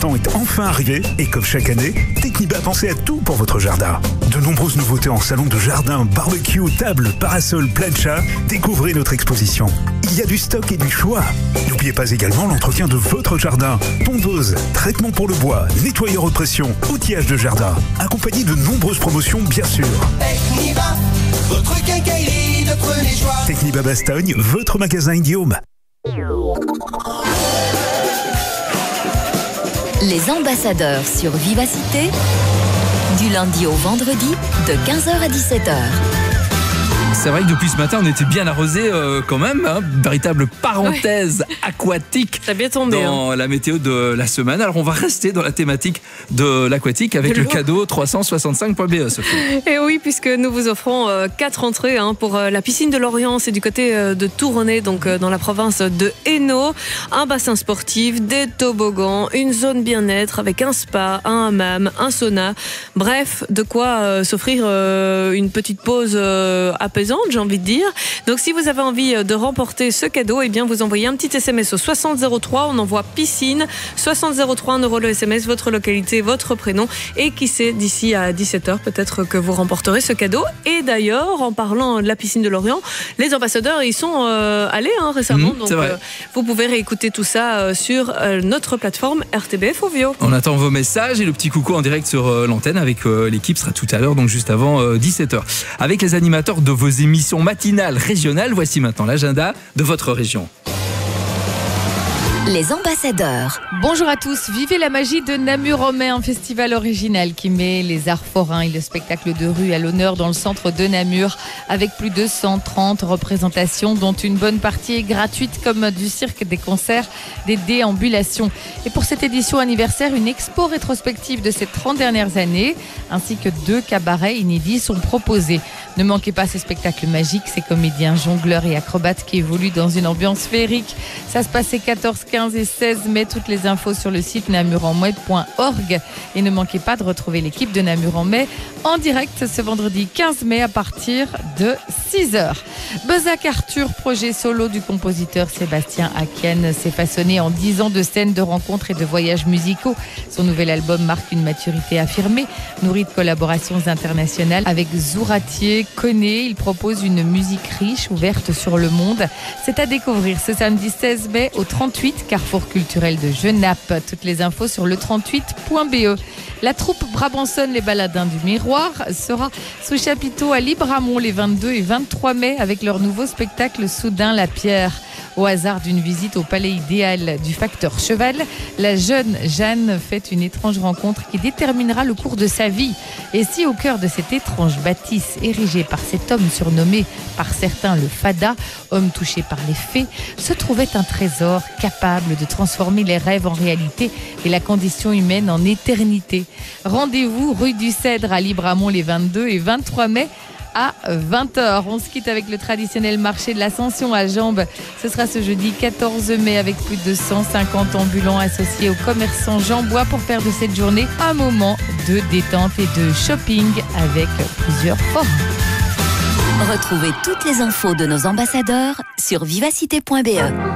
printemps est enfin arrivé et comme chaque année, Techniba a pensé à tout pour votre jardin. De nombreuses nouveautés en salon de jardin, barbecue, table, parasol, plancha. Découvrez notre exposition. Il y a du stock et du choix. N'oubliez pas également l'entretien de votre jardin. Tondeuse, traitement pour le bois, nettoyeur haute pression, outillage de jardin. Accompagné de nombreuses promotions bien sûr. Techniba, votre quincaillerie de premier choix. Techniba Bastogne, votre magasin Indium. Les ambassadeurs sur Vivacité, du lundi au vendredi, de 15h à 17h. C'est vrai que depuis ce matin, on était bien arrosé quand même. Hein, véritable parenthèse aquatique dans la météo de la semaine. Alors, on va rester dans la thématique de l'aquatique avec le cadeau 365.be, Sophie. Et oui, puisque nous vous offrons 4 entrées pour la piscine de Lorient. C'est du côté de Touronnais, donc dans la province de Hainaut. Un bassin sportif, des toboggans, une zone bien-être avec un spa, un hammam, un sauna. Bref, de quoi s'offrir une petite pause apaisante, j'ai envie de dire. Donc si vous avez envie de remporter ce cadeau, eh bien vous envoyez un petit SMS au 6003, on envoie piscine 6003, 1 euro le SMS, votre localité, votre prénom, et qui sait, d'ici à 17h peut-être que vous remporterez ce cadeau. Et d'ailleurs, en parlant de la piscine de Lorient, les ambassadeurs y sont allés récemment, donc vous pouvez réécouter tout ça sur notre plateforme RTBF Ovio. On attend vos messages et le petit coucou en direct sur l'antenne avec l'équipe sera tout à l'heure, donc juste avant 17h. Avec les animateurs de vos émissions matinales régionales, voici maintenant l'agenda de votre région. Les ambassadeurs. Bonjour à tous, vivez la magie de Namur en mai, un festival original qui met les arts forains et le spectacle de rue à l'honneur dans le centre de Namur, avec plus de 130 représentations dont une bonne partie est gratuite, comme du cirque, des concerts, des déambulations. Et pour cette édition anniversaire, une expo rétrospective de ces 30 dernières années, ainsi que 2 cabarets inédits sont proposés. Ne manquez pas ces spectacles magiques, ces comédiens, jongleurs et acrobates qui évoluent dans une ambiance féerique. Ça se passe 14, 15 et 16 mai. Toutes les infos sur le site namurenmai.org. Et ne manquez pas de retrouver l'équipe de Namur en mai en direct ce vendredi 15 mai à partir de 6h. Bezac Arthur, projet solo du compositeur Sébastien Haken, s'est façonné en 10 ans de scènes, de rencontres et de voyages musicaux. Son nouvel album marque une maturité affirmée, nourrie de collaborations internationales avec Zouratier, Koné. Il propose une musique riche, ouverte sur le monde. C'est à découvrir ce samedi 16 mai au 38 Carrefour culturel de Genappe. Toutes les infos sur le 38.be. La troupe Brabançonne Les Baladins du Miroir sera sous chapiteau à Libramont les 22 et 23 mai avec leur nouveau spectacle Soudain la Pierre. Au hasard d'une visite au palais idéal du facteur Cheval, la jeune Jeanne fait une étrange rencontre qui déterminera le cours de sa vie. Et si au cœur de cette étrange bâtisse érigée par cet homme surnommé par certains le Fada, homme touché par les fées, se trouvait un trésor capable de transformer les rêves en réalité et la condition humaine en éternité. Rendez-vous rue du Cèdre à Libramont les 22 et 23 mai à 20h. On se quitte avec le traditionnel marché de l'Ascension à Jambes. Ce sera ce jeudi 14 mai avec plus de 150 ambulants associés aux commerçants jambois pour faire de cette journée un moment de détente et de shopping avec plusieurs forums. Retrouvez toutes les infos de nos ambassadeurs sur vivacité.be.